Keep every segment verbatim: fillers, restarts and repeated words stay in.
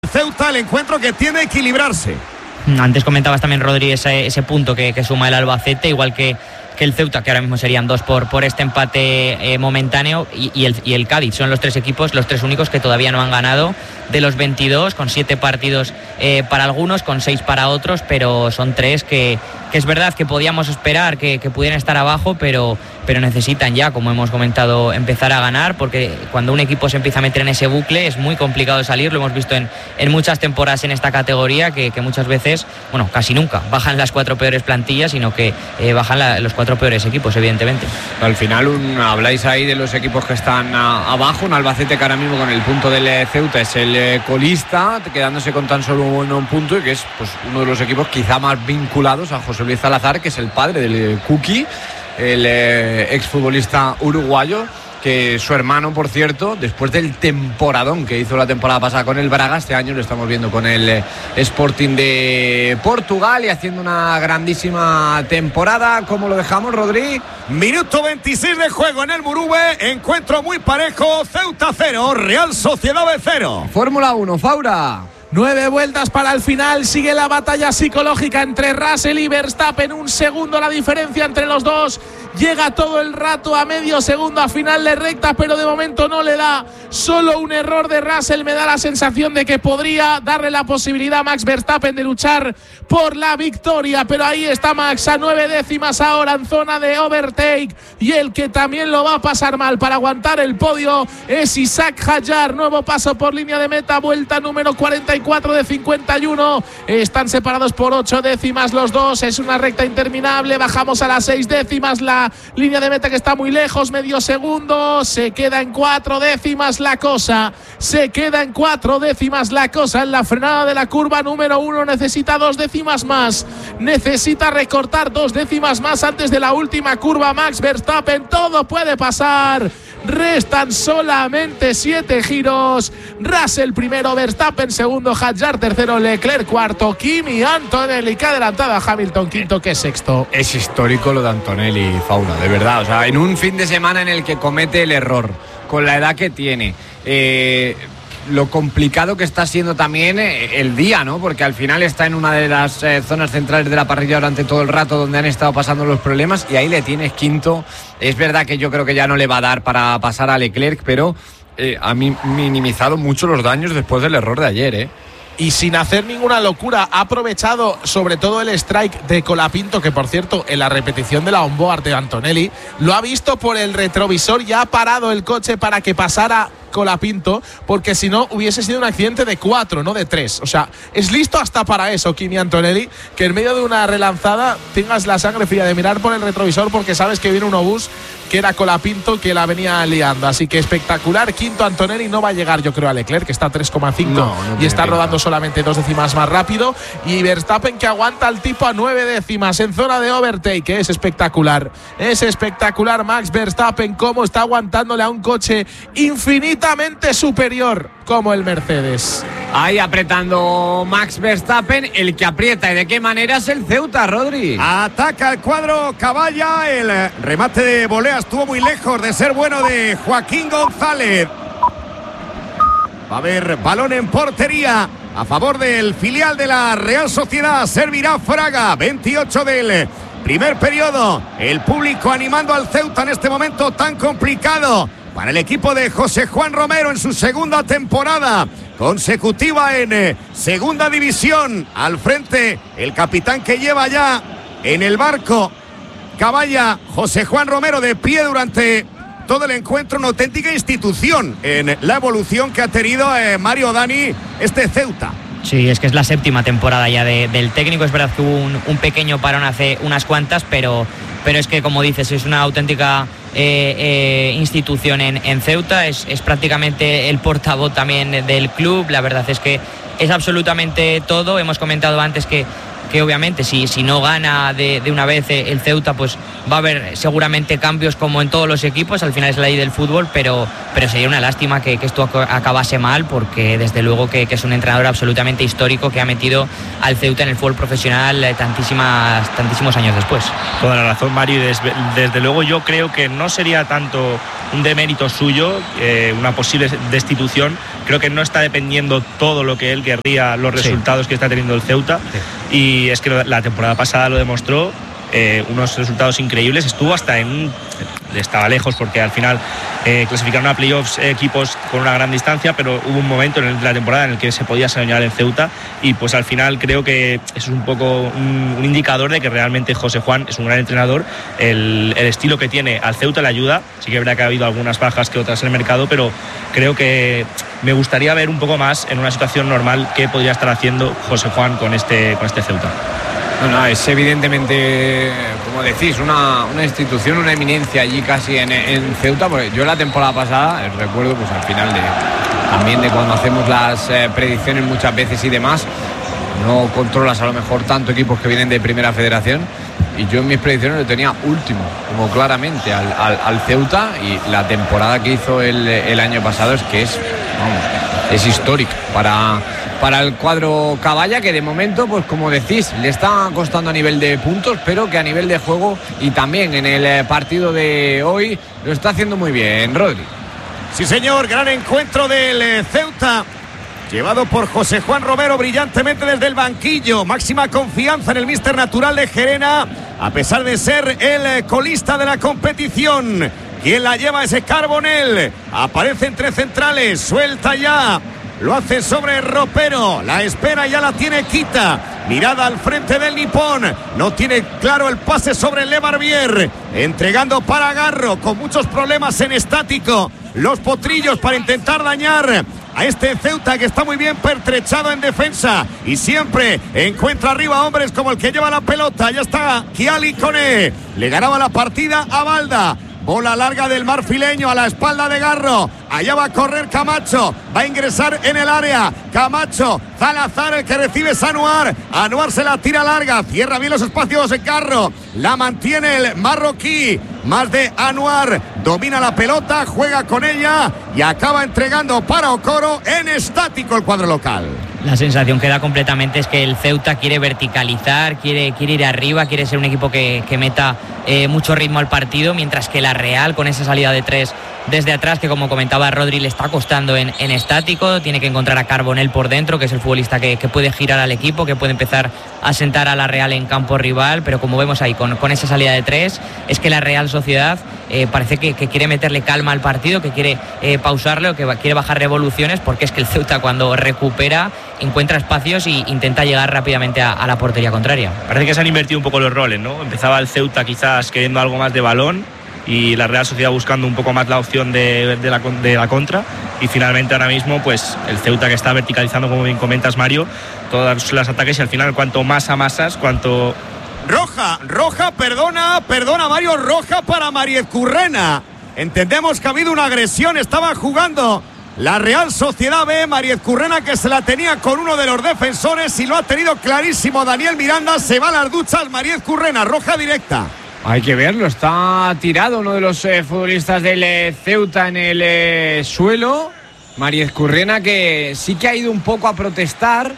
Ceuta, el encuentro que tiene que equilibrarse. Antes comentabas también, Rodri, ese, ese punto que, que suma el Albacete, igual que, que el Ceuta, que ahora mismo serían dos por, por este empate eh, momentáneo, y, y, el, y el Cádiz. Son los tres equipos, los tres únicos que todavía no han ganado de los veintidós, con siete partidos eh, para algunos, con seis para otros, pero son tres que, que es verdad que podíamos esperar que, que pudieran estar abajo, pero, pero necesitan ya, como hemos comentado, empezar a ganar, porque cuando un equipo se empieza a meter en ese bucle es muy complicado salir. Lo hemos visto en, en muchas temporadas en esta categoría, que, que muchas veces, bueno, casi nunca bajan las cuatro peores plantillas, sino que eh, bajan la, los cuatro peores equipos, evidentemente. Al final un, habláis ahí de los equipos que están a, abajo, un Albacete que ahora mismo con el punto del eh, Ceuta es el eh, colista, quedándose con tan solo un, un punto, y que es pues uno de los equipos quizá más vinculados a José Luis Salazar, que es el padre del eh, Kuki, el eh, exfutbolista uruguayo, que su hermano, por cierto, después del temporadón que hizo la temporada pasada con el Braga, este año lo estamos viendo con el eh, Sporting de Portugal y haciendo una grandísima temporada. ¿Cómo lo dejamos, Rodri? Minuto veintiséis de juego en el Murube, encuentro muy parejo, Ceuta cero, Real Sociedad B cero. Fórmula uno, Faura. Nueve vueltas para el final, sigue la batalla psicológica entre Russell y Verstappen, un segundo la diferencia entre los dos, llega todo el rato a medio segundo a final de recta, pero de momento no le da. Solo un error de Russell me da la sensación de que podría darle la posibilidad a Max Verstappen de luchar por la victoria, pero ahí está Max a nueve décimas ahora en zona de overtake, y el que también lo va a pasar mal para aguantar el podio es Isaac Hadjar. Nuevo paso por línea de meta, vuelta número cuarenta y cuatro de cincuenta y uno, están separados por ocho décimas los dos, es una recta interminable, bajamos a las seis décimas, la línea de meta que está muy lejos, medio segundo, se queda en cuatro décimas la cosa, se queda en cuatro décimas la cosa en la frenada de la curva número uno, necesita dos décimas más, necesita recortar dos décimas más antes de la última curva Max Verstappen, todo puede pasar. Restan solamente siete giros. Russell primero, Verstappen segundo, Hadjar tercero, Leclerc cuarto, Kimi Antonelli que ha adelantado a Hamilton quinto, que es sexto. Es histórico lo de Antonelli, Fauna, de verdad. O sea, en un fin de semana en el que comete el error, con la edad que tiene, eh, lo complicado que está siendo también el día, ¿no? Porque al final está en una de las eh, zonas centrales de la parrilla durante todo el rato donde han estado pasando los problemas, y ahí le tienes quinto. Es verdad que yo creo que ya no le va a dar para pasar a Leclerc, pero eh, ha minimizado mucho los daños después del error de ayer, ¿eh? Y sin hacer ninguna locura, ha aprovechado sobre todo el strike de Colapinto, que por cierto, en la repetición de la onboard de Antonelli, lo ha visto por el retrovisor y ha parado el coche para que pasara Colapinto, porque si no hubiese sido un accidente de cuatro, no de tres. O sea, es listo hasta para eso Kimi Antonelli, que en medio de una relanzada tengas la sangre fría de mirar por el retrovisor, porque sabes que viene un obús que era Colapinto que la venía liando. Así que espectacular. Quinto Antonelli, no va a llegar yo creo a Leclerc, que está a tres coma cinco no, no y está rodando solamente dos décimas más rápido, y Verstappen que aguanta al tipo a nueve décimas en zona de overtake, que es espectacular. Es espectacular Max Verstappen cómo está aguantándole a un coche infinitamente superior como el Mercedes. Ahí apretando Max Verstappen, el que aprieta y de qué manera es el Ceuta, Rodri. Ataca el cuadro Caballa, el remate de volea estuvo muy lejos de ser bueno de Joaquín González. Va a haber balón en portería a favor del filial de la Real Sociedad, servirá Fraga, veintiocho del primer periodo. El público animando al Ceuta en este momento tan complicado para el equipo de José Juan Romero en su segunda temporada consecutiva en eh, segunda división. Al frente el capitán que lleva ya en el barco Caballa, José Juan Romero, de pie durante todo el encuentro, una auténtica institución en la evolución que ha tenido eh, Mario Dani este Ceuta. Sí, es que es la séptima temporada ya de, del técnico. Es verdad que hubo un, un pequeño parón hace unas cuantas, pero, pero es que, como dices, es una auténtica eh, eh, institución en, en Ceuta. Es, es prácticamente el portavoz también del club. La verdad es que es absolutamente todo. Hemos comentado antes que que obviamente si, si no gana de, de una vez el Ceuta, pues va a haber seguramente cambios como en todos los equipos, al final es la ley del fútbol, pero, pero sería una lástima que, que esto acabase mal, porque desde luego que, que es un entrenador absolutamente histórico que ha metido al Ceuta en el fútbol profesional eh, tantísimas, tantísimos años después. Toda la razón, Mario, y desde, desde luego yo creo que no sería tanto un demérito suyo, eh, una posible destitución. Creo que no está dependiendo todo lo que él querría, los resultados sí. que está teniendo el Ceuta, sí. y es que la temporada pasada lo demostró. Eh, unos resultados increíbles, estuvo hasta en estaba lejos porque al final eh, clasificaron a playoffs eh, equipos con una gran distancia, pero hubo un momento en la temporada en el que se podía soñar en Ceuta, y pues al final creo que eso es un poco un, un indicador de que realmente José Juan es un gran entrenador. El, el estilo que tiene al Ceuta le ayuda, sí que es verdad que ha habido algunas bajas que otras en el mercado, pero creo que me gustaría ver un poco más en una situación normal qué podría estar haciendo José Juan con este, con este Ceuta. No, no, es evidentemente, como decís, una, una institución, una eminencia allí casi en, en Ceuta. Porque yo la temporada pasada, recuerdo pues al final de también de cuando hacemos las eh, predicciones muchas veces y demás, no controlas a lo mejor tanto equipos que vienen de Primera Federación, y yo en mis predicciones lo tenía último, como claramente al, al, al Ceuta, y la temporada que hizo el, el año pasado es que es, vamos, es histórica para... para el cuadro Caballa, que de momento, pues como decís, le está costando a nivel de puntos, pero que a nivel de juego y también en el partido de hoy lo está haciendo muy bien, Rodri. Sí, señor, gran encuentro del Ceuta, llevado por José Juan Romero brillantemente desde el banquillo. Máxima confianza en el míster natural de Gerena, a pesar de ser el colista de la competición. Quien la lleva es Carbonell, aparece entre centrales, suelta ya. Lo hace sobre Ropero, la espera, ya la tiene Quita. Mirada al frente del nipón, no tiene claro el pase sobre Le Barbier, entregando para Garro, con muchos problemas en estático. Los potrillos para intentar dañar a este Ceuta, que está muy bien pertrechado en defensa y siempre encuentra arriba hombres como el que lleva la pelota. Ya está Kiali Kone, le ganaba la partida a Balda. Bola larga del marfileño a la espalda de Garro. Allá va a correr Camacho. Va a ingresar en el área. Camacho. Salazar el que recibe es Anuar. Anuar se la tira larga. Cierra bien los espacios en Garro. La mantiene el marroquí. Más de Anuar. Domina la pelota. Juega con ella. Y acaba entregando para Okoro en estático el cuadro local. La sensación que da completamente es que el Ceuta quiere verticalizar, quiere, quiere ir arriba, quiere ser un equipo que, que meta eh, mucho ritmo al partido, mientras que la Real, con esa salida de tres desde atrás, que como comentaba Rodri, le está costando en, en estático, tiene que encontrar a Carbonell por dentro, que es el futbolista que, que puede girar al equipo, que puede empezar a sentar a la Real en campo rival, pero como vemos ahí, con, con esa salida de tres, es que la Real Sociedad eh, parece que, que quiere meterle calma al partido, que quiere eh, pausarlo, que quiere bajar revoluciones, porque es que el Ceuta, cuando recupera, encuentra espacios e intenta llegar rápidamente a, a la portería contraria. Parece que se han invertido un poco los roles, ¿no? Empezaba el Ceuta quizás queriendo algo más de balón y la Real Sociedad buscando un poco más la opción de, de, la, de la contra, y finalmente ahora mismo pues el Ceuta, que está verticalizando, como bien comentas, Mario, todos los ataques, y al final cuanto más amasas, cuanto... Roja, roja, perdona, perdona Mario, roja para Mariez Currena. Entendemos que ha habido una agresión, estaba jugando la Real Sociedad B, Mariez Currena, que se la tenía con uno de los defensores y lo ha tenido clarísimo Daniel Miranda. Se va a las duchas Mariez Currena, roja directa. Hay que verlo, está tirado uno de los eh, futbolistas del eh, Ceuta en el eh, suelo. Mariez Currena, que sí que ha ido un poco a protestar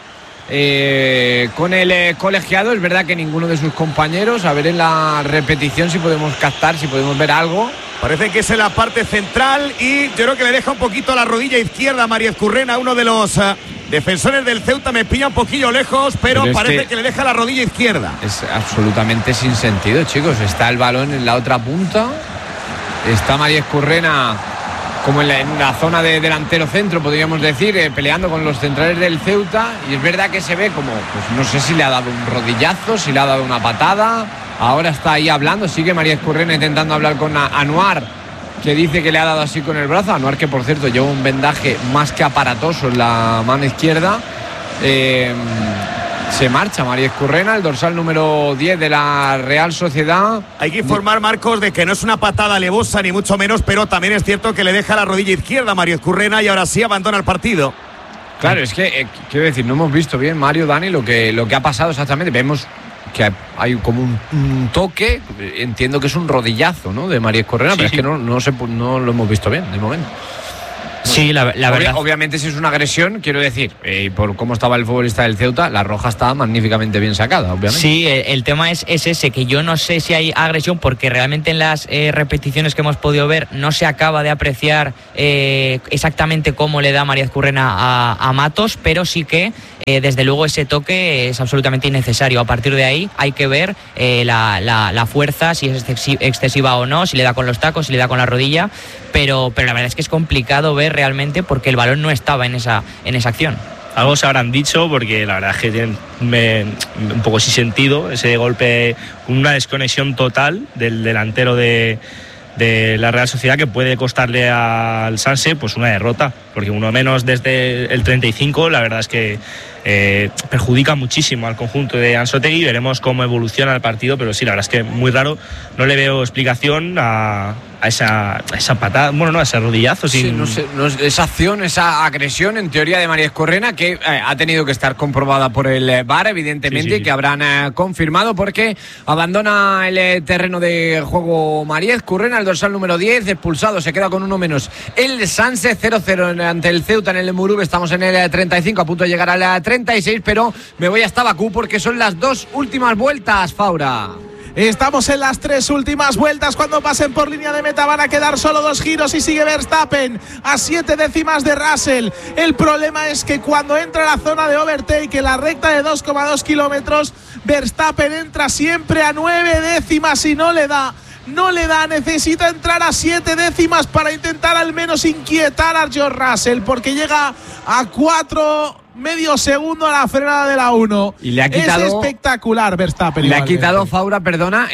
eh, con el eh, colegiado. Es verdad que ninguno de sus compañeros, a ver en la repetición si podemos captar, si podemos ver algo. Parece que es en la parte central y yo creo que le deja un poquito la rodilla izquierda a Mariez Currena, uno de los uh, defensores del Ceuta. Me pilla un poquillo lejos, pero, pero parece que... que le deja la rodilla izquierda. Es absolutamente sin sentido, chicos. Está el balón en la otra punta. Está Mariez Currena como en la, en la zona de delantero centro, podríamos decir, eh, peleando con los centrales del Ceuta. Y es verdad que se ve como, pues no sé si le ha dado un rodillazo, si le ha dado una patada. Ahora está ahí hablando, sigue Mariez Currena intentando hablar con Anuar, que dice que le ha dado así con el brazo. Anuar, que por cierto lleva un vendaje más que aparatoso en la mano izquierda. Eh, se marcha Mariez Currena, el dorsal número diez de la Real Sociedad. Hay que informar, Marcos, de que no es una patada alevosa ni mucho menos, pero también es cierto que le deja la rodilla izquierda a Mariez Currena y ahora sí abandona el partido. Claro, es que eh, quiero decir, no hemos visto bien, Mario, Dani, lo que, lo que ha pasado exactamente. Vemos que hay como un, un toque, entiendo que es un rodillazo, ¿no?, de María Correa, sí, pero sí. es que no, no, se, no lo hemos visto bien de momento. Sí, la, la verdad. Obviamente, si es una agresión, quiero decir, eh, por cómo estaba el futbolista del Ceuta, la roja estaba magníficamente bien sacada, obviamente. Sí, el, el tema es, es ese, que yo no sé si hay agresión, porque realmente en las eh, repeticiones que hemos podido ver no se acaba de apreciar eh, exactamente cómo le da María Currena a, a Matos, pero sí que eh, desde luego ese toque es absolutamente innecesario. A partir de ahí hay que ver eh, la, la, la fuerza, si es excesiva o no, si le da con los tacos, si le da con la rodilla, pero, pero la verdad es que es complicado ver realmente porque el balón no estaba en esa, en esa acción. Algo se habrán dicho, porque la verdad es que tiene me, un poco sin sentido ese golpe, una desconexión total del delantero de, de la Real Sociedad, que puede costarle al Sanse pues una derrota, porque uno menos desde el treinta y cinco, la verdad es que eh, perjudica muchísimo al conjunto de Anzoátegui. Veremos cómo evoluciona el partido, pero sí, la verdad es que muy raro, no le veo explicación a, a, esa, a esa patada, bueno, no, a ese rodillazo. Sí, sin... no sé, no, esa acción, esa agresión en teoría de María Correna, que eh, ha tenido que estar comprobada por el V A R, evidentemente, sí, sí, sí. que habrán eh, confirmado, porque abandona el eh, terreno de juego María Currena, el dorsal número diez, expulsado, se queda con uno menos el Sanse. Cero cero ante el Ceuta en el Murube. Estamos en el treinta y cinco, a punto de llegar al treinta y seis, pero me voy hasta Bakú porque son las dos últimas vueltas, Faura. Estamos en las tres últimas vueltas. Cuando pasen por línea de meta van a quedar solo dos giros y sigue Verstappen a siete décimas de Russell. El problema es que cuando entra a la zona de overtake, en la recta de dos coma dos kilómetros, Verstappen entra siempre a nueve décimas y no le da. No le da, necesita entrar a siete décimas para intentar al menos inquietar a George Russell, porque llega a cuatro medio segundo a la frenada de la uno. Y le ha quitado, es espectacular Verstappen. Le igualmente. ha quitado, Faura, perdona,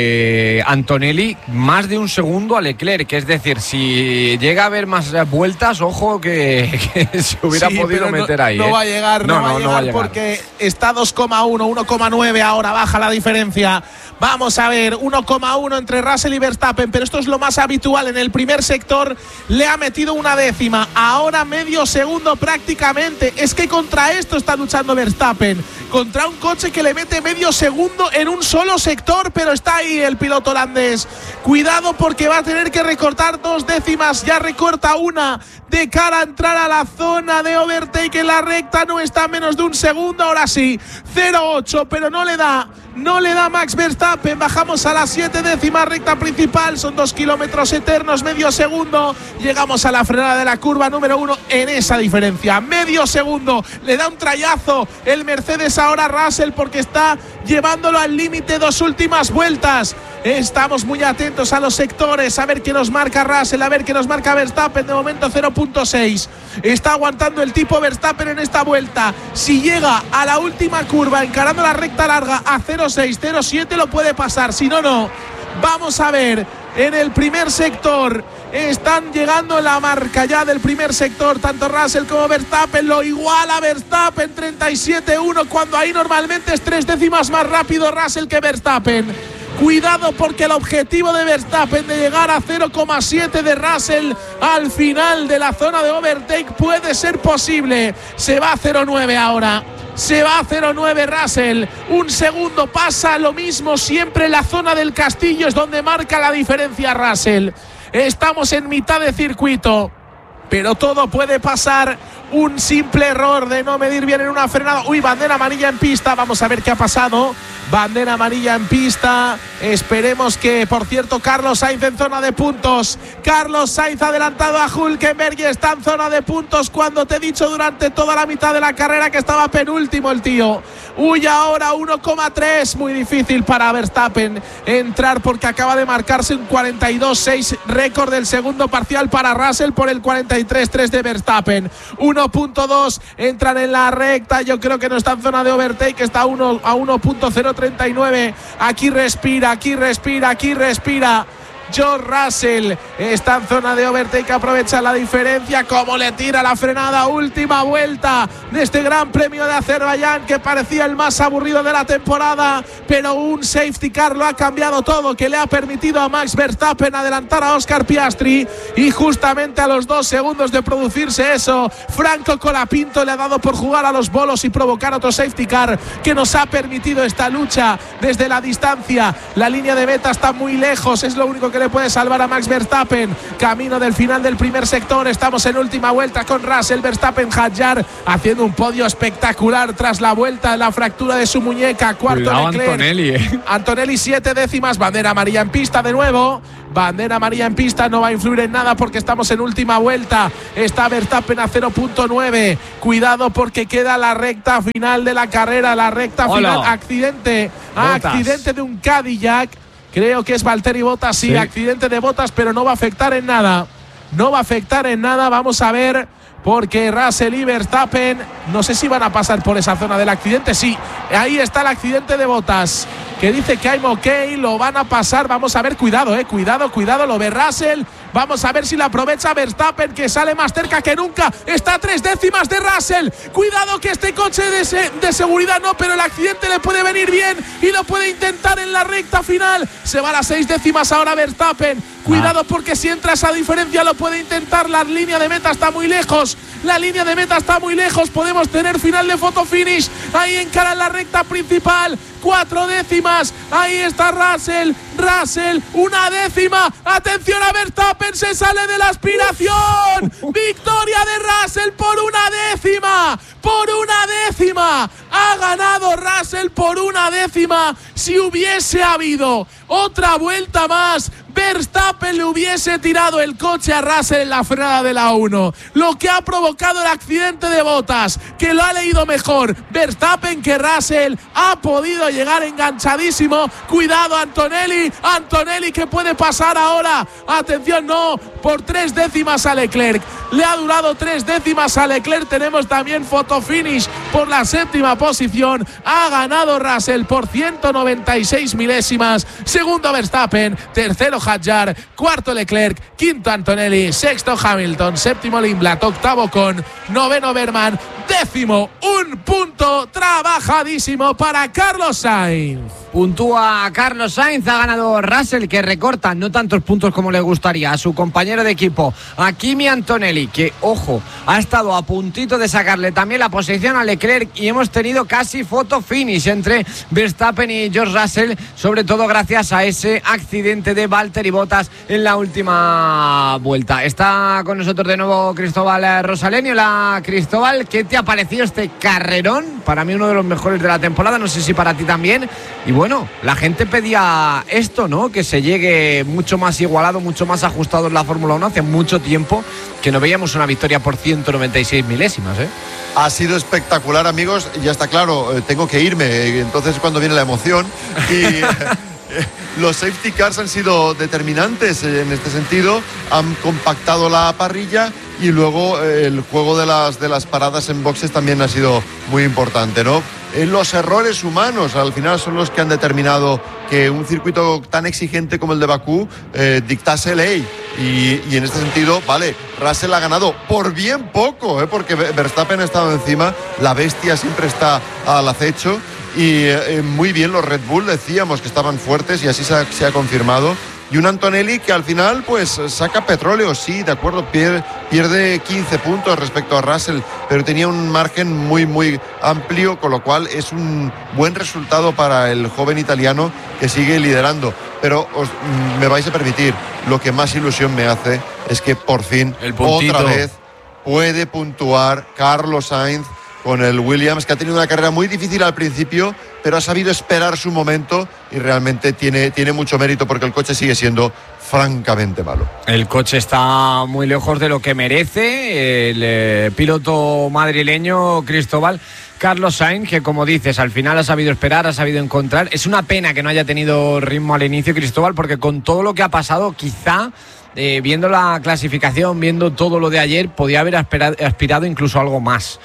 eh, Antonelli, más de un segundo a Leclerc. Que es decir, si llega a haber más vueltas, ojo que, que se hubiera sí, podido meter no, ahí. No eh. va a llegar, no, no, va, a llegar no va a llegar porque está dos coma uno, uno coma nueve ahora, baja la diferencia. Vamos a ver, uno coma uno entre Russell y Verstappen, pero esto es lo más habitual. En el primer sector le ha metido una décima, ahora medio segundo prácticamente. Es que contra esto está luchando Verstappen, contra un coche que le mete medio segundo en un solo sector, pero está ahí el piloto holandés. Cuidado, porque va a tener que recortar dos décimas, ya recorta una de cara a entrar a la zona de overtake en la recta, no está a menos de un segundo, ahora sí, cero ocho, pero no le da, no le da Max Verstappen. Bajamos a las siete décimas, recta principal, son dos kilómetros eternos, medio segundo, llegamos a la frenada de la curva número uno en esa diferencia, medio segundo, le da un trayazo el Mercedes ahora Russell, porque está llevándolo al límite, dos últimas vueltas. Estamos muy atentos a los sectores, a ver qué nos marca Russell, a ver qué nos marca Verstappen. De momento cero punto seis, está aguantando el tipo Verstappen en esta vuelta. Si llega a la última curva encarando la recta larga a cero seis, cero siete lo puede pasar, si no, no. Vamos a ver, en el primer sector están llegando la marca ya del primer sector, tanto Russell como Verstappen, lo iguala Verstappen, treinta y siete uno, cuando ahí normalmente es tres décimas más rápido Russell que Verstappen. Cuidado, porque el objetivo de Verstappen de llegar a cero coma siete de Russell al final de la zona de overtake puede ser posible. Se va a cero nueve ahora. Se va a cero nueve Russell. Un segundo pasa, lo mismo siempre en la zona del castillo es donde marca la diferencia Russell. Estamos en mitad de circuito, pero todo puede pasar. Un simple error de no medir bien en una frenada. Uy, bandera amarilla en pista. Vamos a ver qué ha pasado. Bandera amarilla en pista. Esperemos que, por cierto, Carlos Sainz en zona de puntos. Carlos Sainz adelantado a Hülkenberg y está en zona de puntos, cuando te he dicho durante toda la mitad de la carrera que estaba penúltimo el tío. Uy, ahora uno coma tres. Muy difícil para Verstappen entrar, porque acaba de marcarse un cuarenta y dos seis, récord del segundo parcial para Russell por el cuarenta y tres tres de Verstappen. uno punto dos, entran en la recta, yo creo que no está en zona de overtake, está a uno punto cero treinta y nueve. Aquí respira, aquí respira, aquí respira. George Russell está en zona de overtake, aprovecha la diferencia, como le tira la frenada, última vuelta de este Gran Premio de Azerbaiyán que parecía el más aburrido de la temporada, pero un safety car lo ha cambiado todo, que le ha permitido a Max Verstappen adelantar a Oscar Piastri, y justamente a los dos segundos de producirse eso, Franco Colapinto le ha dado por jugar a los bolos y provocar otro safety car que nos ha permitido esta lucha desde la distancia. La línea de meta está muy lejos, es lo único que le puede salvar a Max Verstappen. Camino del final del primer sector, estamos en última vuelta con Russell, Verstappen, Hadjar haciendo un podio espectacular tras la vuelta, la fractura de su muñeca. Cuarto Cuidado, Leclerc. Antonelli, ¿eh? Antonelli siete décimas, bandera amarilla en pista de nuevo. Bandera amarilla en pista, no va a influir en nada porque estamos en última vuelta. Está Verstappen a cero punto nueve. Cuidado porque queda la recta final de la carrera, la recta Hola. final. Accidente, Bottas. accidente de un Cadillac. Creo que es Valtteri Bottas, sí, Sí. accidente de Bottas, pero no va a afectar en nada. No va a afectar en nada, vamos a ver, porque Russell y Verstappen, no sé si van a pasar por esa zona del accidente, sí, ahí está el accidente de Bottas, que dice que I'm ok, lo van a pasar, vamos a ver, cuidado, eh, cuidado, cuidado, lo ve Russell, vamos a ver si la aprovecha Verstappen, que sale más cerca que nunca, está a tres décimas de Russell, cuidado que este coche de, se, de seguridad no, pero el accidente le puede venir bien y lo puede intentar en la recta final, se va a las seis décimas ahora Verstappen, cuidado ah. porque si entra esa diferencia lo puede intentar, la línea de meta está muy lejos, la línea de meta está muy lejos, podemos tener final de photo finish, ahí encara la recta principal, cuatro décimas, ahí está Russell, Russell, una décima, atención a Verstappen, se sale de la aspiración, victoria de Russell por una décima, por una décima, ha ganado Russell por una décima, si hubiese habido otra vuelta más, Verstappen le hubiese tirado el coche a Russell en la frenada de la uno, lo que ha provocado el accidente de Bottas, que lo ha leído mejor Verstappen que Russell, ha podido llegar enganchadísimo, cuidado Antonelli, Antonelli que puede pasar ahora, atención no, por tres décimas a Leclerc, le ha durado tres décimas a Leclerc, tenemos también photo finish por la séptima posición, ha ganado Russell por ciento noventa y seis milésimas, segundo Verstappen, tercero Hadjar, cuarto Leclerc, quinto Antonelli, sexto Hamilton, séptimo Lindblad, octavo Con, noveno Berman, décimo, un punto trabajadísimo para Carlos Sainz. Puntúa Carlos Sainz, ha ganado Russell, que recorta no tantos puntos como le gustaría a su compañero de equipo, a Kimi Antonelli, que, ojo, ha estado a puntito de sacarle también la posición a Leclerc, y hemos tenido casi photo finish entre Verstappen y George Russell, sobre todo gracias a ese accidente de Valtteri Bottas en la última vuelta. Está con nosotros de nuevo Cristóbal Rosaleni. Hola Cristóbal, ¿qué te ha parecido este carrerón? Para mí uno de los mejores de la temporada, no sé si para ti también. Y bueno, la gente pedía esto, ¿no? Que se llegue mucho más igualado, mucho más ajustado en la Fórmula uno. Hace mucho tiempo que no veíamos una victoria por ciento noventa y seis milésimas, ¿eh? Ha sido espectacular, amigos. Ya está claro, tengo que irme. Entonces, cuando viene la emoción. Y los safety cars han sido determinantes en este sentido. Han compactado la parrilla. Y luego el juego de las, de las paradas en boxes también ha sido muy importante, ¿no? Los errores humanos al final son los que han determinado que un circuito tan exigente como el de Bakú eh, dictase ley. Y, y en este sentido, vale, Russell ha ganado por bien poco, ¿eh? Porque Verstappen ha estado encima, la bestia siempre está al acecho. Y eh, muy bien los Red Bull, decíamos que estaban fuertes y así se ha, se ha confirmado. Y un Antonelli que al final pues saca petróleo, sí, de acuerdo, pierde, pierde quince puntos respecto a Russell, pero tenía un margen muy, muy amplio, con lo cual es un buen resultado para el joven italiano que sigue liderando. Pero os, me vais a permitir, lo que más ilusión me hace es que por fin, otra vez, puede puntuar Carlos Sainz con el Williams, que ha tenido una carrera muy difícil al principio, pero ha sabido esperar su momento y realmente tiene, tiene mucho mérito porque el coche sigue siendo francamente malo. El coche está muy lejos de lo que merece el eh, piloto madrileño Cristóbal Carlos Sainz, que como dices, al final ha sabido esperar, ha sabido encontrar. Es una pena que no haya tenido ritmo al inicio, Cristóbal, porque con todo lo que ha pasado, quizá eh, viendo la clasificación, viendo todo lo de ayer, podía haber aspirado, aspirado incluso algo más.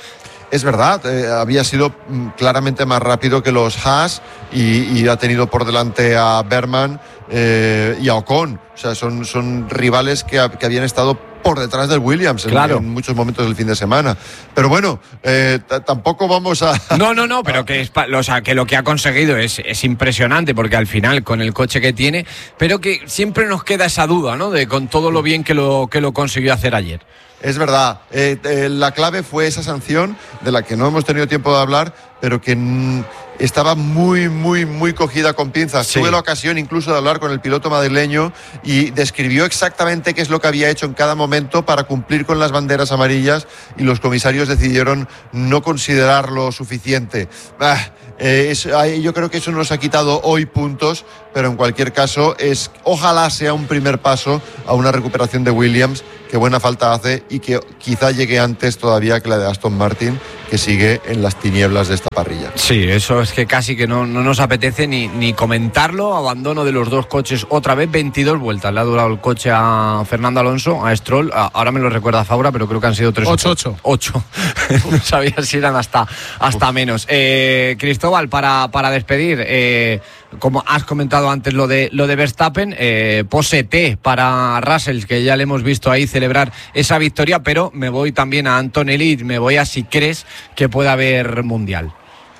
es verdad, eh, había sido mm, claramente más rápido que los Haas y, y ha tenido por delante a Berman eh, y a Ocon. O sea, son, son rivales que, que habían estado por detrás del Williams en, claro. en muchos momentos del fin de semana. Pero bueno, eh, t- tampoco vamos a... No, no, no, pero que, es, o sea, que lo que ha conseguido es, es impresionante, porque al final, con el coche que tiene, pero que siempre nos queda esa duda, ¿no? De con todo lo bien que lo, que lo consiguió hacer ayer. Es verdad, eh, eh, la clave fue esa sanción de la que no hemos tenido tiempo de hablar, pero que mm, estaba muy, muy, muy cogida con pinzas. Sí. Tuve la ocasión incluso de hablar con el piloto madrileño y describió exactamente qué es lo que había hecho en cada momento para cumplir con las banderas amarillas, y los comisarios decidieron no considerarlo suficiente. Ah, eh, es, yo creo que eso nos ha quitado hoy puntos, pero en cualquier caso es, ojalá sea un primer paso a una recuperación de Williams, que buena falta hace y que quizá llegue antes todavía que la de Aston Martin, que sigue en las tinieblas de esta parrilla. Sí, eso es que casi que no, no nos apetece ni, ni comentarlo. Abandono de los dos coches otra vez, veintidós vueltas le ha durado el coche a Fernando Alonso, a Stroll. A, ahora me lo recuerda Faura, pero creo que han sido tres. ocho, ocho. ocho. No sabía si eran hasta, hasta menos. Eh, Cristóbal, para, para despedir, eh, como has comentado antes lo de, lo de Verstappen, eh, pose T para Russell, que ya le hemos visto ahí celebrar esa victoria, pero me voy también a Antonelli, me voy a si crees que pueda haber mundial.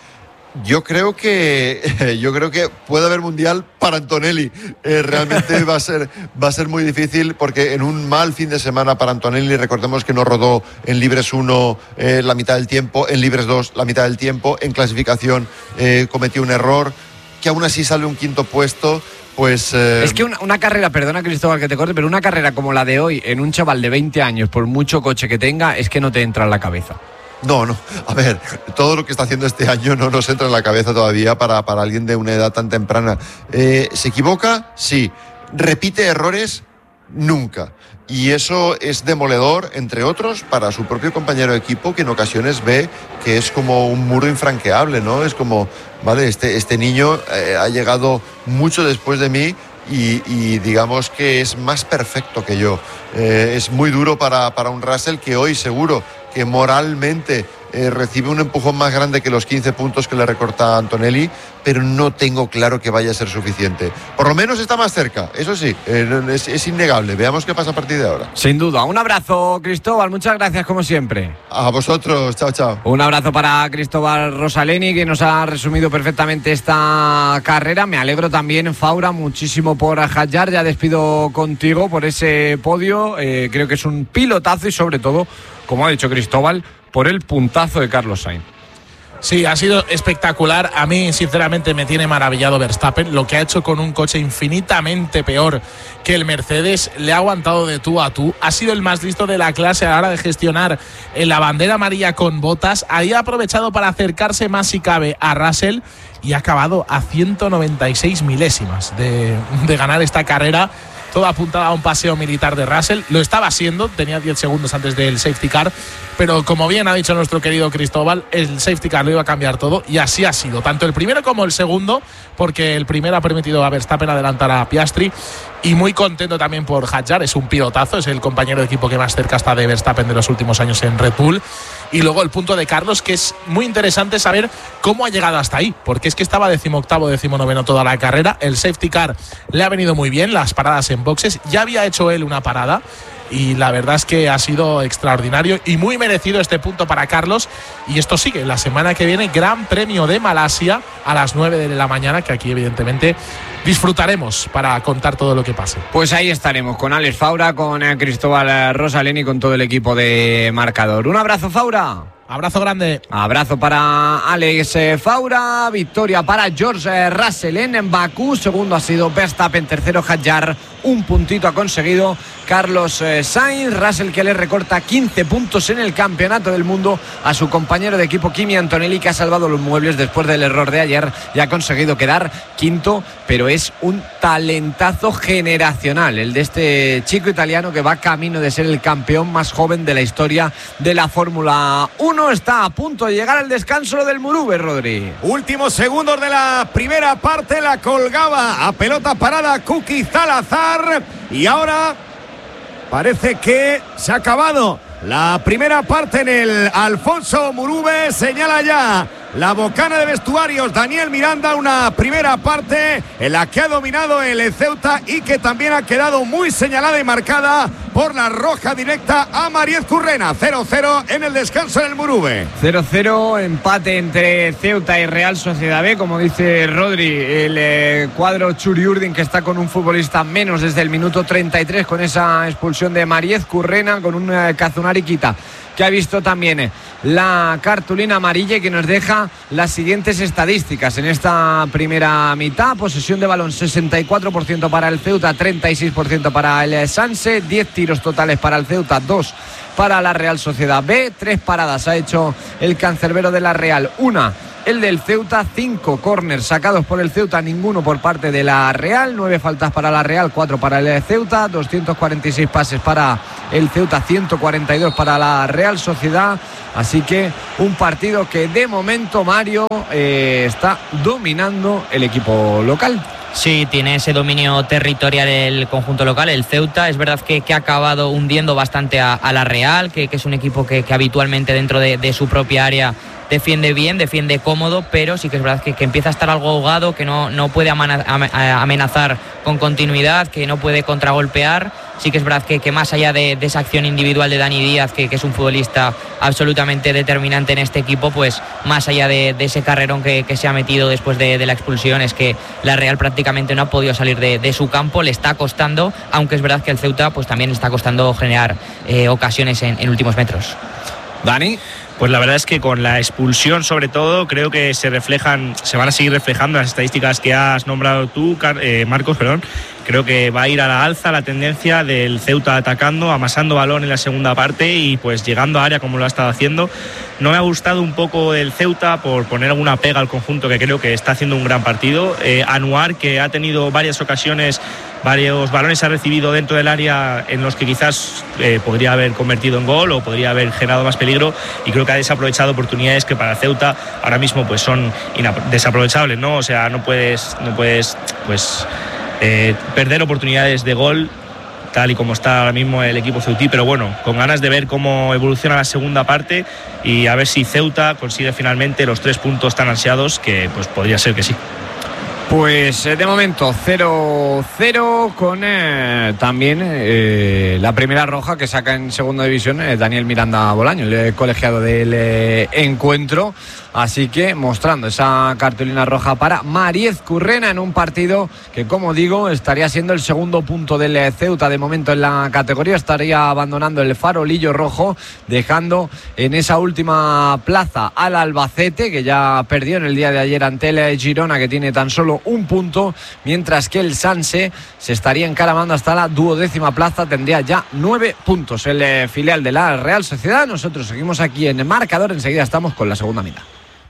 Yo creo que yo creo que puede haber mundial para Antonelli. Eh, realmente va a ser va a ser muy difícil, porque en un mal fin de semana para Antonelli, recordemos que no rodó en libres uno eh, la mitad del tiempo, en libres dos la mitad del tiempo, en clasificación eh, cometió un error, que aún así sale un quinto puesto. Pues, eh... Es que una, una carrera, perdona Cristóbal que te corte, pero una carrera como la de hoy en un chaval de veinte años, por mucho coche que tenga, es que no te entra en la cabeza. No, no, a ver, todo lo que está haciendo este año no nos entra en la cabeza todavía para, para alguien de una edad tan temprana. Eh, ¿Se equivoca? Sí. ¿Repite errores? Nunca. Y eso es demoledor, entre otros, para su propio compañero de equipo, que en ocasiones ve que es como un muro infranqueable, ¿no? Es como, vale, este, este niño eh, ha llegado mucho después de mí y, y digamos que es más perfecto que yo. Eh, es muy duro para, para un Russell que hoy seguro que moralmente eh, recibe un empujón más grande que los quince puntos que le recorta a Antonelli, pero no tengo claro que vaya a ser suficiente. Por lo menos está más cerca, eso sí, eh, es, es innegable. Veamos qué pasa a partir de ahora. Sin duda. Un abrazo, Cristóbal, muchas gracias como siempre. A vosotros, chao, chao. Un abrazo para Cristóbal Rosaleni, que nos ha resumido perfectamente esta carrera. Me alegro también, Faura, muchísimo por Hadjar. Ya despido contigo por ese podio. Eh, creo que es un pilotazo y sobre todo, como ha dicho Cristóbal, por el puntazo de Carlos Sainz. Sí, ha sido espectacular. A mí, sinceramente, me tiene maravillado Verstappen. Lo que ha hecho con un coche infinitamente peor que el Mercedes, le ha aguantado de tú a tú. Ha sido el más listo de la clase a la hora de gestionar en la bandera amarilla con Bottas. Ahí ha aprovechado para acercarse más si cabe a Russell y ha acabado a ciento noventa y seis milésimas de, de ganar esta carrera. Todo apuntaba a un paseo militar de Russell. Lo estaba haciendo, tenía diez segundos antes del safety car, pero como bien ha dicho nuestro querido Cristóbal, el safety car lo iba a cambiar todo, y así ha sido, tanto el primero como el segundo, porque el primero ha permitido a Verstappen adelantar a Piastri. Y muy contento también por Hadjar, es un pilotazo, es el compañero de equipo que más cerca está de Verstappen de los últimos años en Red Bull. Y luego el punto de Carlos, que es muy interesante saber cómo ha llegado hasta ahí, porque es que estaba decimoctavo, decimonoveno toda la carrera. El safety car le ha venido muy bien, las paradas en boxes, ya había hecho él una parada y la verdad es que ha sido extraordinario y muy merecido este punto para Carlos. Y esto sigue, la semana que viene, Gran Premio de Malasia a las nueve de la mañana, que aquí evidentemente disfrutaremos para contar todo lo que pase. Pues ahí estaremos con Alex Faura, con Cristóbal Rosaleni, con todo el equipo de Marcador. Un abrazo, Faura. Abrazo grande. Abrazo para Alex Faura. Victoria para George Russell en Bakú. Segundo ha sido Verstappen. Tercero Hadjar. Un puntito ha conseguido Carlos Sainz. Russell, que le recorta quince puntos en el campeonato del mundo a su compañero de equipo Kimi Antonelli, que ha salvado los muebles después del error de ayer y ha conseguido quedar quinto. Pero es un talentazo generacional el de este chico italiano, que va camino de ser el campeón más joven de la historia de la Fórmula uno. Está a punto de llegar al descanso del Murube, Rodri. Últimos segundos de la primera parte, la colgaba a pelota parada Kuki Salazar y ahora parece que se ha acabado la primera parte en el Alfonso Murube. Señala ya la bocana de vestuarios Daniel Miranda, una primera parte en la que ha dominado el Ceuta y que también ha quedado muy señalada y marcada por la roja directa a Mariez Currena. cero cero en el descanso en el Murube. cero cero, empate entre Ceuta y Real Sociedad B, como dice Rodri, el eh, cuadro Churiurdin, que está con un futbolista menos desde el minuto treinta y tres con esa expulsión de Mariez Currena, con un eh, Kazunari Kita, que ha visto también la cartulina amarilla y que nos deja las siguientes estadísticas en esta primera mitad. Posesión de balón sesenta y cuatro por ciento para el Ceuta, treinta y seis por ciento para el Sanse, diez tiros totales para el Ceuta, dos para la Real Sociedad B, tres paradas ha hecho el cancerbero de la Real, una el del Ceuta, cinco córners sacados por el Ceuta, ninguno por parte de la Real, nueve faltas para la Real, cuatro para el Ceuta, doscientos cuarenta y seis pases para el Ceuta, ciento cuarenta y dos para la Real Sociedad. Así que un partido que de momento, Mario, eh, está dominando el equipo local. Sí, tiene ese dominio territorial el conjunto local, el Ceuta. Es verdad que, que ha acabado hundiendo bastante a, a la Real, que, que es un equipo que, que habitualmente dentro de, de su propia área defiende bien, defiende cómodo, pero sí que es verdad que, que empieza a estar algo ahogado, que no, no puede amenazar con continuidad, que no puede contragolpear. Sí que es verdad que, que más allá de, de esa acción individual de Dani Díaz, que, que es un futbolista absolutamente determinante en este equipo, pues más allá de, de ese carrerón que, que se ha metido después de, de la expulsión, es que la Real prácticamente no ha podido salir de, de su campo, le está costando, aunque es verdad que el Ceuta pues también le está costando generar eh, ocasiones en, en últimos metros. Dani. Pues la verdad es que con la expulsión, sobre todo, creo que se reflejan, se van a seguir reflejando las estadísticas que has nombrado tú, eh, Marcos, perdón. Creo que va a ir a la alza la tendencia del Ceuta atacando, amasando balón en la segunda parte y pues llegando a área como lo ha estado haciendo. No me ha gustado un poco el Ceuta por poner alguna pega al conjunto, que creo que está haciendo un gran partido. Eh, Anuar, que ha tenido varias ocasiones, varios balones ha recibido dentro del área en los que quizás eh, podría haber convertido en gol o podría haber generado más peligro, y creo que ha desaprovechado oportunidades que para Ceuta ahora mismo pues son desaprovechables, ¿no? O sea, no puedes, no puedes pues eh, perder oportunidades de gol tal y como está ahora mismo el equipo ceutí, pero bueno, con ganas de ver cómo evoluciona la segunda parte y a ver si Ceuta consigue finalmente los tres puntos tan ansiados, que pues podría ser que sí. Pues de momento cero cero con eh, también eh, la primera roja que saca en segunda división eh, Daniel Miranda Bolaño, el colegiado del eh, encuentro. Así que mostrando esa cartulina roja para Mariez Currena en un partido que, como digo, estaría siendo el segundo punto del Ceuta de momento en la categoría. Estaría abandonando el farolillo rojo, dejando en esa última plaza al Albacete, que ya perdió en el día de ayer ante el Girona, que tiene tan solo un punto, mientras que el Sanse se estaría encaramando hasta la duodécima plaza, tendría ya nueve puntos el eh, filial de la Real Sociedad. Nosotros seguimos aquí en el marcador, enseguida estamos con la segunda mitad.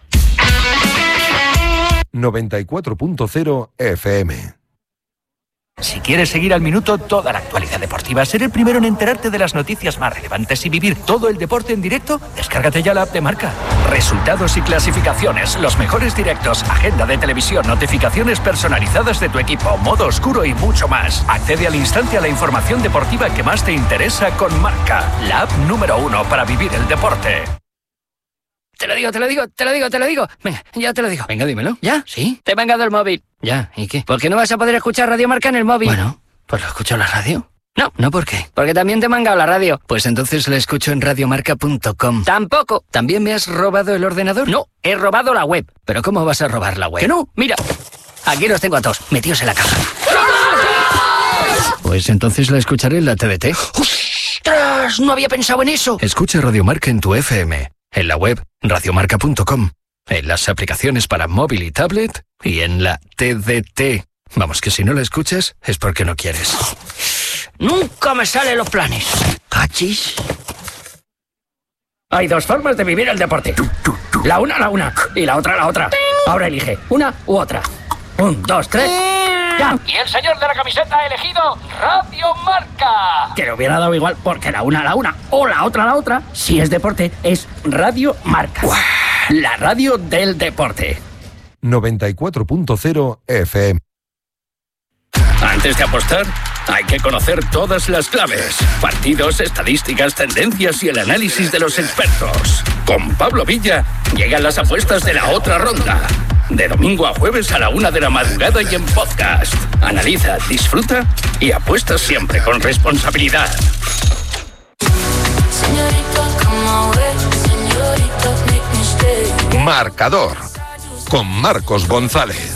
noventa y cuatro punto cero F M. Si quieres seguir al minuto toda la actualidad deportiva, ser el primero en enterarte de las noticias más relevantes y vivir todo el deporte en directo, descárgate ya la app de Marca. Resultados y clasificaciones, los mejores directos, agenda de televisión, notificaciones personalizadas de tu equipo, modo oscuro y mucho más. Accede al instante a la información deportiva que más te interesa con Marca, la app número uno para vivir el deporte. Te lo digo, te lo digo, te lo digo, te lo digo. Venga, ya te lo digo. Venga, dímelo. ¿Ya? ¿Sí? Te he mangado el móvil. Ya, ¿y qué? ¿Por qué no vas a poder escuchar Radio Marca en el móvil? Bueno, pues lo escucho en la radio. No. ¿No por qué? Porque también te he mangado la radio. Pues entonces la escucho en radiomarca punto com. Tampoco. ¿También me has robado el ordenador? No, he robado la web. ¿Pero cómo vas a robar la web? Que no, mira. Aquí los tengo a todos, metidos en la caja. Pues entonces la escucharé en la T D T. ¡Ostras! No había pensado en eso. Escucha Radio Marca en tu F M, en la web radiomarca punto com, en las aplicaciones para móvil y tablet y en la T D T. Vamos, que si no la escuchas es porque no quieres. Nunca me salen los planes. ¿Cachis? Hay dos formas de vivir el deporte. La una, la una. Y la otra, la otra. Ahora elige una u otra. Un, dos, tres. ¡Ya! Y el señor de la camiseta ha elegido Radio Marca. Que le hubiera dado igual, porque la una, la una. O la otra, la otra. Si es deporte, es Radio Marca. ¡Uah! La radio del deporte. noventa y cuatro punto cero F M. Antes de apostar, Hay que conocer todas las claves, partidos, estadísticas, tendencias y el análisis de los expertos. Con Pablo Villa llegan las apuestas de la otra ronda. De domingo a jueves a la una de la madrugada y en podcast. Analiza, disfruta y apuesta siempre con responsabilidad. Marcador con Marcos González.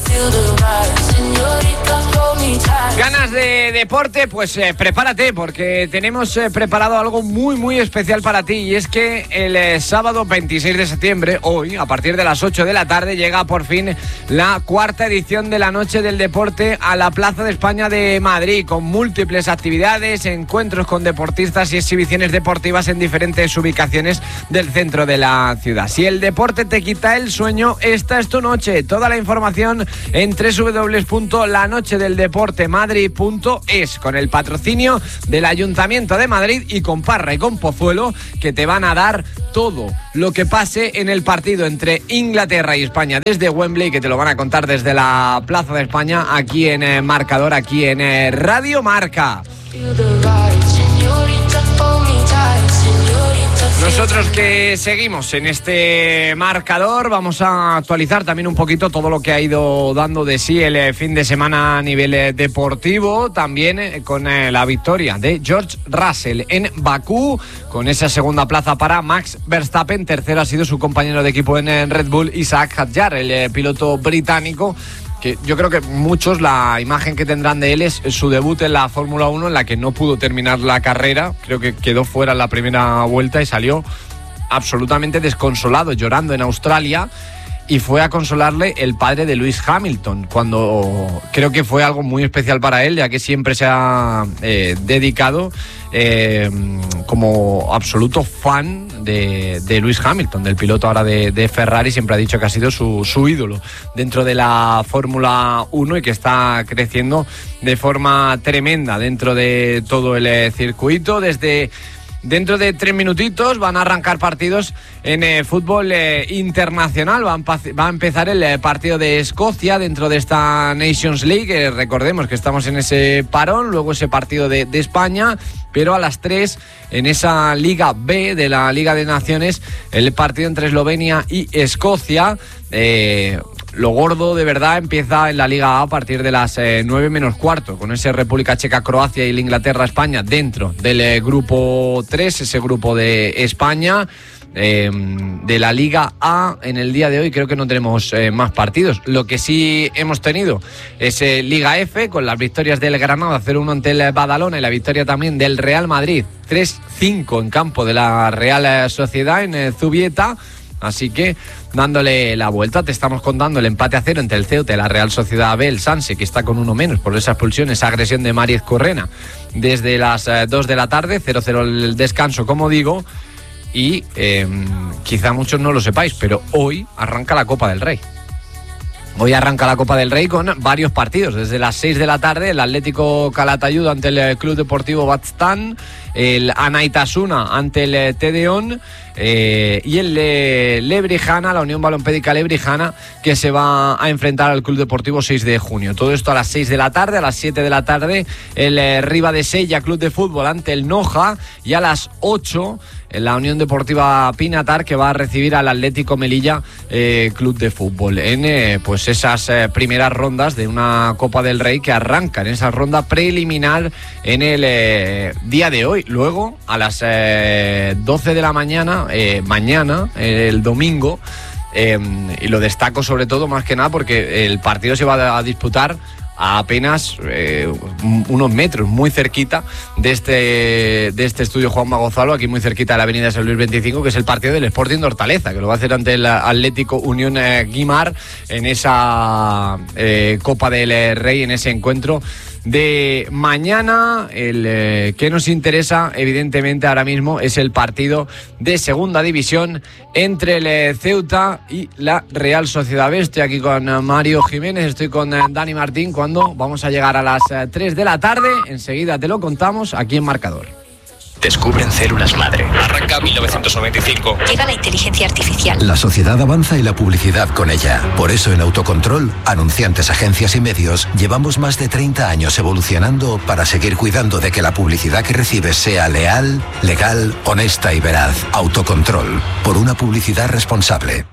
¿Ganas de deporte? Pues eh, prepárate, porque tenemos eh, preparado algo muy muy especial para ti, y es que el eh, sábado veintiséis de septiembre, hoy, a partir de las ocho de la tarde, llega por fin la cuarta edición de la Noche del Deporte a la Plaza de España de Madrid, con múltiples actividades, encuentros con deportistas y exhibiciones deportivas en diferentes ubicaciones del centro de la ciudad. Si el deporte te quita el sueño, esta es tu noche. Toda la información en doble u doble u doble u punto la noche del deporte madrid punto es, con el patrocinio del Ayuntamiento de Madrid y con Parra y con Pozuelo, que te van a dar todo lo que pase en el partido entre Inglaterra y España desde Wembley, que te lo van a contar desde la Plaza de España, aquí en eh, Marcador, aquí en eh, Radio Marca. Nosotros que seguimos en este marcador, vamos a actualizar también un poquito todo lo que ha ido dando de sí el fin de semana a nivel deportivo, también con la victoria de George Russell en Bakú, con esa segunda plaza para Max Verstappen. Tercero ha sido su compañero de equipo en Red Bull, Isaac Hadjar, el piloto británico, que yo creo que muchos la imagen que tendrán de él es su debut en la Fórmula uno, en la que no pudo terminar la carrera. Creo que quedó fuera en la primera vuelta y salió absolutamente desconsolado, llorando en Australia, y fue a consolarle el padre de Lewis Hamilton, cuando creo que fue algo muy especial para él, ya que siempre se ha eh, dedicado eh, como absoluto fan de, de Lewis Hamilton, del piloto ahora de, de Ferrari. Siempre ha dicho que ha sido su, su ídolo dentro de la Fórmula uno y que está creciendo de forma tremenda dentro de todo el eh, circuito. Desde Dentro de tres minutitos van a arrancar partidos en eh, fútbol eh, internacional. Va a, va a empezar el eh, partido de Escocia dentro de esta Nations League. Eh, recordemos que estamos en ese parón, luego ese partido de, de España, pero a las tres en esa Liga B de la Liga de Naciones, el partido entre Eslovenia y Escocia. Eh, Lo gordo de verdad empieza en la Liga A a partir de las eh, nueve menos cuarto, con ese República Checa-Croacia y el Inglaterra-España dentro del eh, grupo tres, ese grupo de España. Eh, de la Liga A en el día de hoy creo que no tenemos eh, más partidos. Lo que sí hemos tenido es eh, Liga F, con las victorias del Granada cero uno ante el Badalona y la victoria también del Real Madrid tres cinco en campo de la Real Sociedad en eh, Zubieta. Así que, dándole la vuelta, te estamos contando el empate a cero entre el Ceuta y la Real Sociedad B, el Sanse, que está con uno menos por esa expulsión, esa agresión de Mariez Correna, desde las eh, dos de la tarde, cero cero el descanso, como digo, y eh, quizá muchos no lo sepáis, pero hoy arranca la Copa del Rey. Hoy arranca la Copa del Rey con varios partidos. Desde las seis de la tarde, el Atlético Calatayud ante el Club Deportivo Baztán, el Anaitasuna ante el Tedeón eh, y el eh, Lebrijana, la Unión Balompédica Lebrijana, que se va a enfrentar al Club Deportivo seis de junio. Todo esto a las seis de la tarde. A las siete de la tarde, el eh, Ribadesella Club de Fútbol ante el Noja, y a las ocho la Unión Deportiva Pinatar, que va a recibir al Atlético Melilla eh, Club de Fútbol en eh, pues esas eh, primeras rondas de una Copa del Rey que arranca en esa ronda preliminar en el eh, día de hoy. Luego a las eh, doce de la mañana, eh, mañana, eh, el domingo, eh, y lo destaco sobre todo más que nada porque el partido se va a disputar a apenas eh, unos metros, muy cerquita de este, de este estudio Juanma Gonzalo, aquí muy cerquita de la avenida San Luis veinticinco, que es el partido del Sporting de Hortaleza, que lo va a hacer ante el Atlético Unión eh, Guimar en esa eh, Copa del Rey, en ese encuentro de mañana. El eh, que nos interesa evidentemente ahora mismo es el partido de segunda división entre el eh, Ceuta y la Real Sociedad B. Estoy aquí con eh, Mario Jiménez, estoy con eh, Dani Martín, cuando vamos a llegar a las eh, tres de la tarde. Enseguida te lo contamos aquí en Marcador. Descubren células madre. Arranca mil novecientos noventa y cinco. Llega la inteligencia artificial. La sociedad avanza y la publicidad con ella. Por eso en Autocontrol, anunciantes, agencias y medios, llevamos más de treinta años evolucionando para seguir cuidando de que la publicidad que recibes sea leal, legal, honesta y veraz. Autocontrol. Por una publicidad responsable.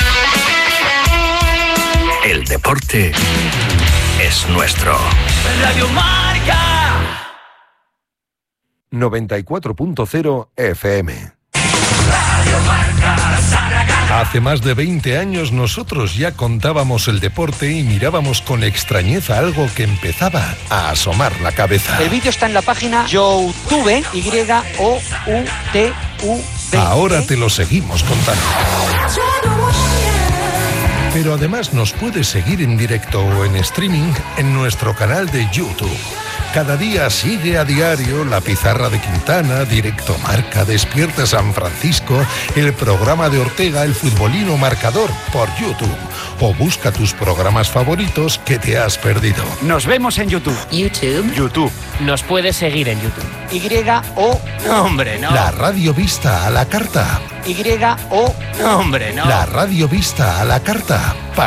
El deporte es nuestro. Radio Marca. noventa y cuatro punto cero F M. Radio Marca Zaragoza. Hace más de veinte años nosotros ya contábamos el deporte y mirábamos con extrañeza algo que empezaba a asomar la cabeza. El vídeo está en la página YouTube, Y O U T U B. Ahora te lo seguimos contando. Pero además nos puedes seguir en directo o en streaming en nuestro canal de YouTube. Cada día sigue a diario La Pizarra de Quintana, Directo Marca, Despierta San Francisco, el programa de Ortega, El Futbolino Marcador por YouTube. O busca tus programas favoritos que te has perdido. Nos vemos en YouTube. YouTube. YouTube. Nos puedes seguir en YouTube. Y O. No, hombre, no. La radio vista a la carta. Y O. No, hombre, no. La radio vista a la carta.